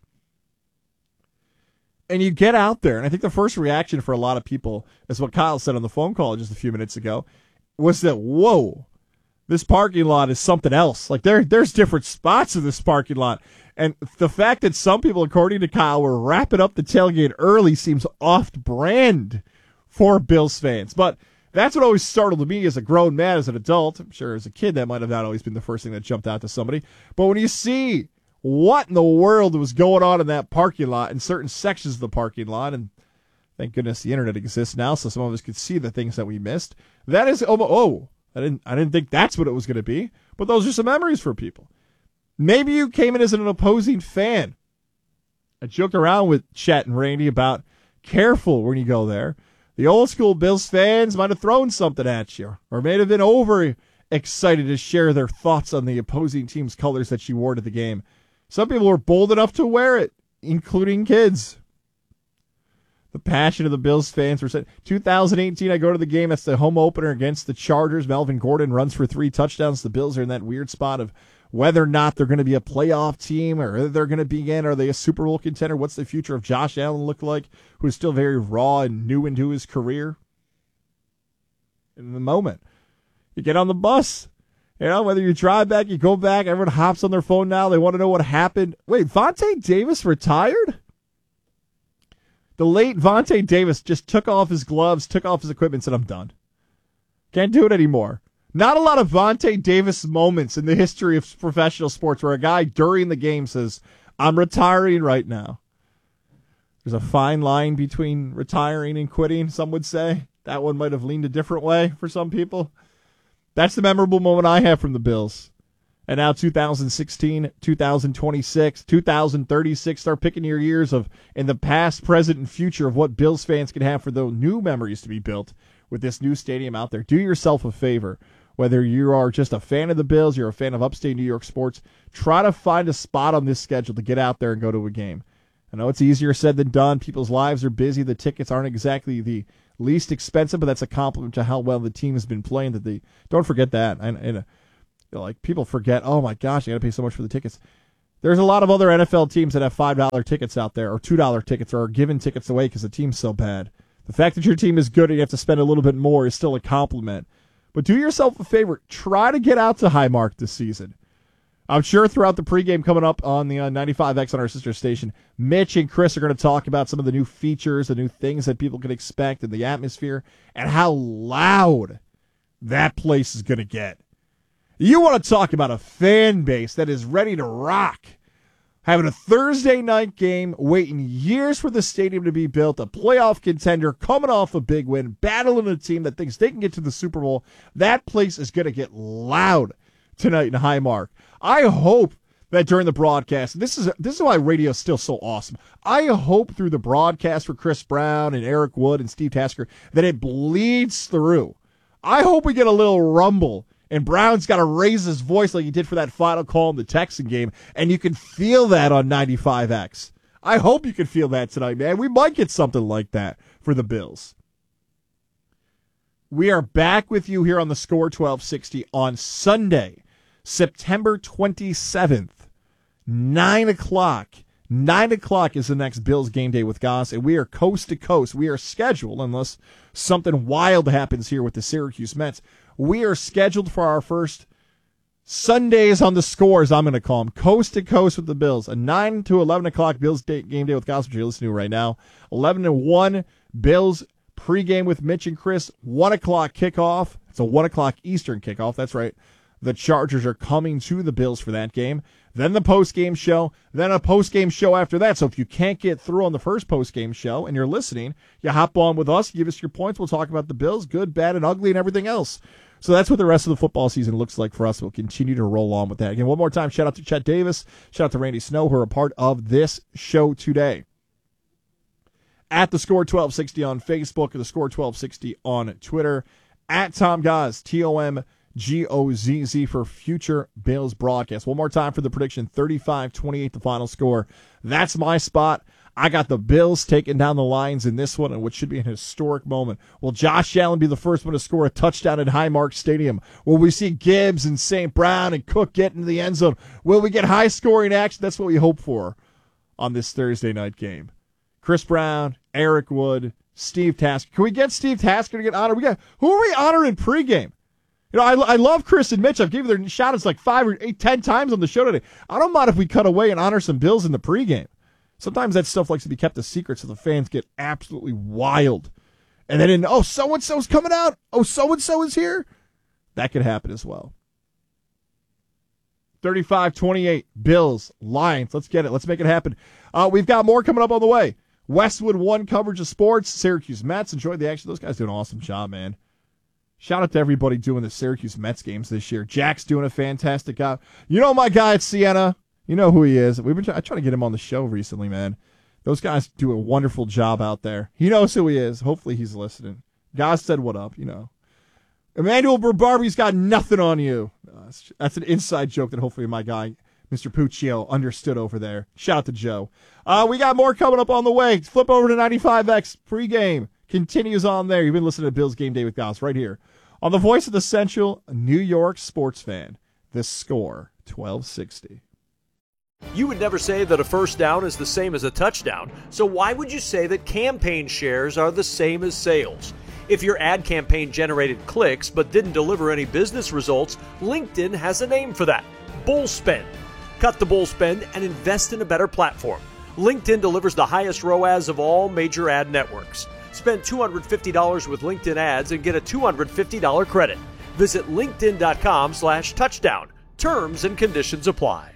And you get out there, and I think the first reaction for a lot of people is what Kyle said on the phone call just a few minutes ago, was that, whoa, this parking lot is something else. Like, there, there's different spots in this parking lot. And the fact that some people, according to Kyle, were wrapping up the tailgate early seems off-brand for Bills fans. But that's what always startled me as a grown man, as an adult. I'm sure as a kid that might have not always been the first thing that jumped out to somebody. But when you see what in the world was going on in that parking lot, in certain sections of the parking lot, and thank goodness the internet exists now, so some of us could see the things that we missed. That is, oh, oh I didn't, I didn't think that's what it was going to be, but those are some memories for people. Maybe you came in as an opposing fan. I joked around with Chet and Randy about careful when you go there. The old school Bills fans might have thrown something at you, or may have been over excited to share their thoughts on the opposing team's colors that you wore to the game. Some people were bold enough to wear it, including kids. The passion of the Bills fans were said. two thousand eighteen, I go to the game. That's the home opener against the Chargers. Melvin Gordon runs for three touchdowns. The Bills are in that weird spot of whether or not they're going to be a playoff team, or whether they're going to be in. Are they a Super Bowl contender? What's the future of Josh Allen look like, who's still very raw and new into his career? In the moment, you get on the bus. You know, whether you drive back, you go back, everyone hops on their phone now. They want to know what happened. Wait, Vontae Davis retired? The late Vontae Davis just took off his gloves, took off his equipment, and said, I'm done. Can't do it anymore. Not a lot of Vontae Davis moments in the history of professional sports where a guy during the game says, I'm retiring right now. There's a fine line between retiring and quitting, some would say. That one might have leaned a different way for some people. That's the memorable moment I have from the Bills. And now two thousand sixteen, two thousand twenty-six, two thousand thirty-six, start picking your years of in the past, present, and future of what Bills fans can have for those new memories to be built with this new stadium out there. Do yourself a favor. Whether you are just a fan of the Bills, you're a fan of upstate New York sports, try to find a spot on this schedule to get out there and go to a game. I know it's easier said than done. People's lives are busy. The tickets aren't exactly the least expensive, but that's a compliment to how well the team has been playing. That they don't forget that. And, and uh, you know, like people forget, oh my gosh, I got to pay so much for the tickets. There's a lot of other N F L teams that have five dollar tickets out there, or two dollar tickets, or are giving tickets away because the team's so bad. The fact that your team is good and you have to spend a little bit more is still a compliment. But do yourself a favor. Try to get out to Highmark this season. I'm sure throughout the pregame coming up on the uh, ninety-five X on our sister station, Mitch and Chris are going to talk about some of the new features, the new things that people can expect in the atmosphere, and how loud that place is going to get. You want to talk about a fan base that is ready to rock. Having a Thursday night game, waiting years for the stadium to be built, a playoff contender coming off a big win, battling a team that thinks they can get to the Super Bowl. That place is going to get loud tonight in Highmark. I hope that during the broadcast, this is this is why radio is still so awesome. I hope through the broadcast for Chris Brown and Eric Wood and Steve Tasker that it bleeds through. I hope we get a little rumble and Brown's got to raise his voice like he did for that final call in the Texan game, and you can feel that on ninety-five X. I hope you can feel that tonight, man. We might get something like that for the Bills. We are back with you here on the Score twelve sixty on Sunday, September twenty-seventh, nine o'clock. nine o'clock is the next Bills game day with Goss, and we are coast to coast. We are scheduled, unless something wild happens here with the Syracuse Mets, we are scheduled for our first Sundays on the Score, as I'm going to call them, coast to coast with the Bills. A nine to eleven o'clock Bills day, game day with Goss, which you're listening to right now. eleven to one Bills pregame with Mitch and Chris. one o'clock kickoff. It's a one o'clock Eastern kickoff. That's right. The Chargers are coming to the Bills for that game. Then the post-game show, then a post-game show after that. So if you can't get through on the first post-game show and you're listening, you hop on with us, give us your points. We'll talk about the Bills, good, bad, and ugly, and everything else. So that's what the rest of the football season looks like for us. We'll continue to roll on with that. Again, one more time, shout out to Chet Davis, shout out to Randy Snow, who are a part of this show today. At the Score twelve sixty on Facebook, the Score twelve sixty on Twitter, at Tom Goz, T O M G O Z Z for future Bills broadcasts. One more time for the prediction, thirty-five twenty-eight the final score. That's my spot. I got the Bills taking down the Lions in this one, and what should be an historic moment. Will Josh Allen be the first one to score a touchdown at Highmark Stadium? Will we see Gibbs and Saint Brown and Cook get into the end zone? Will we get high-scoring action? That's what we hope for on this Thursday night game. Chris Brown, Eric Wood, Steve Tasker. Can we get Steve Tasker to get honored? We got who are we honoring pregame? You know, I, I love Chris and Mitch. I've given their shout-outs like five or eight, ten times on the show today. I don't mind if we cut away and honor some Bills in the pregame. Sometimes that stuff likes to be kept a secret so the fans get absolutely wild. And then, in, oh, so-and-so's coming out. Oh, so-and-so is here. That could happen as well. thirty-five twenty-eight, Bills, Lions. Let's get it. Let's make it happen. Uh, we've got more coming up on the way. Westwood One coverage of sports. Syracuse Mets. Enjoy the action. Those guys do an awesome job, man. Shout out to everybody doing the Syracuse Mets games this year. Jack's doing a fantastic job. You know my guy at Siena. You know who he is. We've been try- trying to get him on the show recently, man. Those guys do a wonderful job out there. He knows who he is. Hopefully he's listening. Guys said what up, you know. Emmanuel Barbarbi's got nothing on you. Uh, that's an inside joke that hopefully my guy, Mister Puccio, understood over there. Shout out to Joe. Uh, we got more coming up on the way. Flip over to ninety-five X pregame. Continues on there. You've been listening to Bills Game Day with Goss right here on the voice of the Central New York sports fan. The Score twelve sixty. You would never say that a first down is the same as a touchdown, so why would you say that campaign shares are the same as sales? If your ad campaign generated clicks but didn't deliver any business results, LinkedIn has a name for that: bull spend. Cut the bull spend and invest in a better platform. LinkedIn delivers the highest R O A S of all major ad networks. Spend two hundred fifty dollars with LinkedIn ads and get a two hundred fifty dollars credit. Visit linkedin.com slash touchdown. Terms and conditions apply.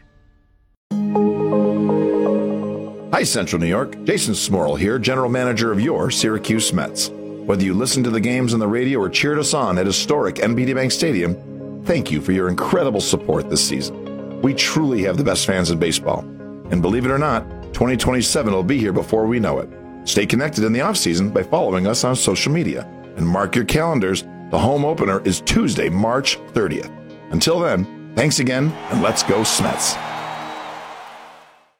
Hi, Central New York. Jason Smorrell here, General Manager of your Syracuse Mets. Whether you listened to the games on the radio or cheered us on at historic N B T Bank Stadium, thank you for your incredible support this season. We truly have the best fans in baseball. And believe it or not, twenty twenty-seven will be here before we know it. Stay connected in the offseason by following us on social media. And mark your calendars, the home opener is Tuesday, March thirtieth. Until then, thanks again, and let's go Smets.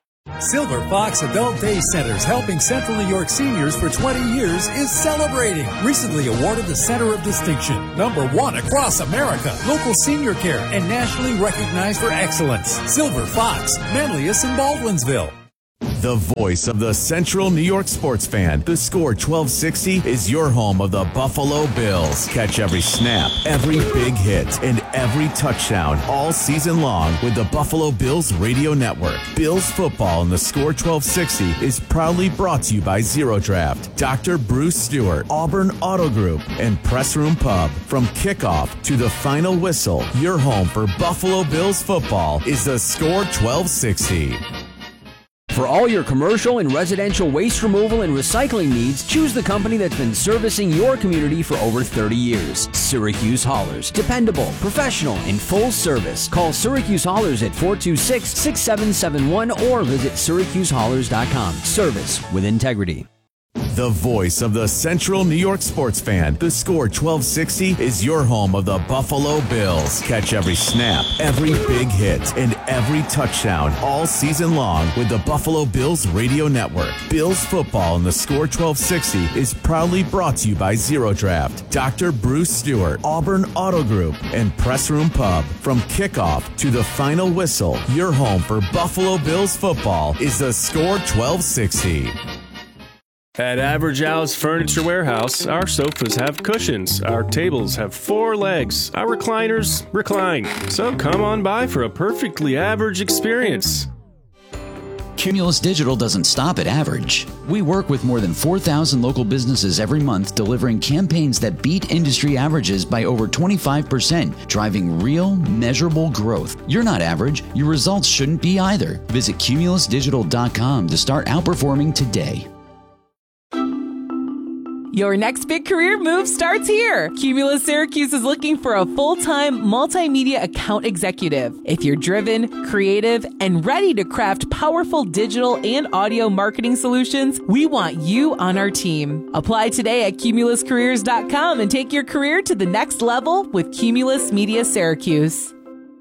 Silver Fox Adult Day Centers, helping Central New York seniors for twenty years, is celebrating. Recently awarded the Center of Distinction, number one across America. Local senior care and nationally recognized for excellence. Silver Fox, Manlius and Baldwinsville. The voice of the Central New York sports fan. The Score twelve sixty is your home of the Buffalo Bills. Catch every snap, every big hit, and every touchdown all season long with the Buffalo Bills radio network. Bills football in the Score twelve sixty is proudly brought to you by Zero Draft, Doctor Bruce Stewart, Auburn Auto Group, and Press Room Pub. From kickoff to the final whistle, your home for Buffalo Bills football is the Score twelve sixty. For all your commercial and residential waste removal and recycling needs, choose the company that's been servicing your community for over thirty years. Syracuse Haulers. Dependable, professional, and full service. Call Syracuse Haulers at four two six, six seven seven one or visit syracuse haulers dot com. Service with integrity. The voice of the Central New York sports fan. The Score twelve sixty is your home of the Buffalo Bills. Catch every snap, every big hit, and every touchdown all season long with the Buffalo Bills radio network. Bills football in the Score twelve sixty is proudly brought to you by Zero Draft, Doctor Bruce Stewart, Auburn Auto Group, and Press Room Pub. From kickoff to the final whistle, your home for Buffalo Bills football is the Score twelve sixty. At Average Al's Furniture Warehouse, our sofas have cushions, our tables have four legs, our recliners recline. So come on by for a perfectly average experience. Cumulus Digital doesn't stop at average. We work with more than four thousand local businesses every month, delivering campaigns that beat industry averages by over twenty-five percent, driving real, measurable growth. You're not average. Your results shouldn't be either. Visit cumulus digital dot com to start outperforming today. Your next big career move starts here. Cumulus Syracuse is looking for a full-time multimedia account executive. If you're driven, creative, and ready to craft powerful digital and audio marketing solutions, we want you on our team. Apply today at cumulus careers dot com and take your career to the next level with Cumulus Media Syracuse.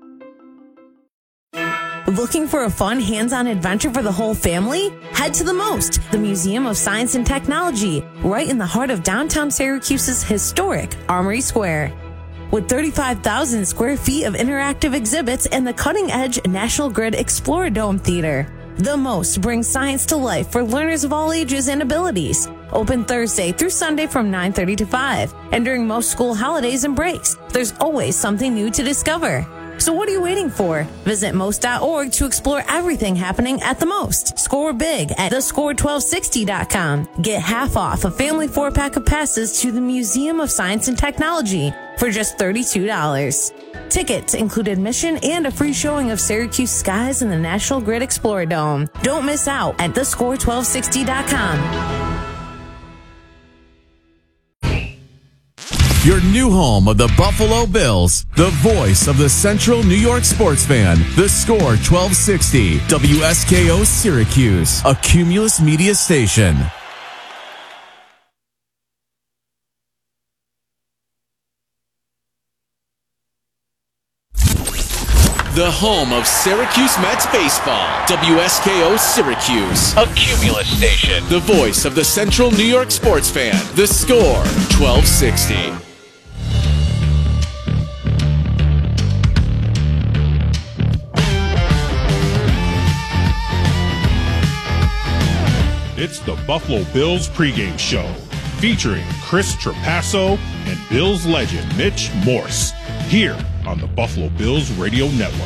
Looking for a fun, hands-on adventure for the whole family? Head to the MOST, the Museum of Science and Technology, right in the heart of downtown Syracuse's historic Armory Square. With thirty-five thousand square feet of interactive exhibits and the cutting-edge National Grid Exploradome Theater, the MOST brings science to life for learners of all ages and abilities. Open Thursday through Sunday from nine thirty to five, and during most school holidays and breaks, there's always something new to discover. So what are you waiting for? Visit most dot org to explore everything happening at the MOST. Score big at the score twelve sixty dot com. Get half off a family four-pack of passes to the Museum of Science and Technology for just thirty-two dollars. Tickets include admission and a free showing of Syracuse skies in the National Grid Exploradome. Don't miss out at the score twelve sixty dot com. Your new home of the Buffalo Bills, the voice of the Central New York sports fan. The Score twelve sixty, W S K O Syracuse, a Cumulus Media station. The home of Syracuse Mets baseball, W S K O Syracuse, a Cumulus station. The voice of the Central New York sports fan. The Score twelve sixty. It's the Buffalo Bills pregame show, featuring Chris Trapasso and Bills legend Mitch Morse, here on the Buffalo Bills Radio Network.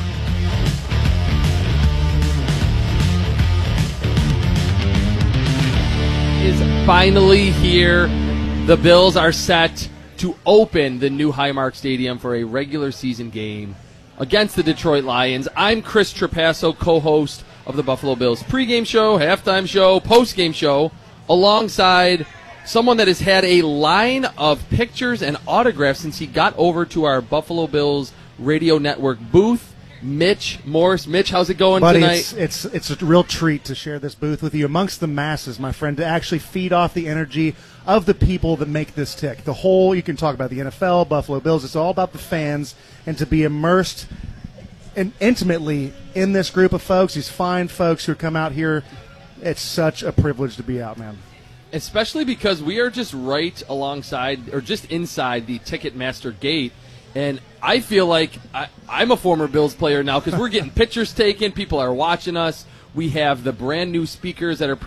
Is finally here. The Bills are set to open the new Highmark Stadium for a regular season game against the Detroit Lions. I'm Chris Trapasso, co-host of the Buffalo Bills pregame show, halftime show, postgame show, alongside someone that has had a line of pictures and autographs since he got over to our Buffalo Bills Radio Network booth. Mitch Morse. Mitch, how's it going Buddy, tonight? It's, it's it's a real treat to share this booth with you amongst the masses, my friend, to actually feed off the energy of the people that make this tick. The whole, you can talk about the N F L, Buffalo Bills, it's all about the fans, and to be immersed in, intimately in this group of folks, these fine folks who come out here. It's such a privilege to be out, man. Especially because we are just right alongside, or just inside the Ticketmaster gate. And I feel like I, I'm a former Bills player now because we're getting pictures taken. People are watching us. We have the brand new speakers that are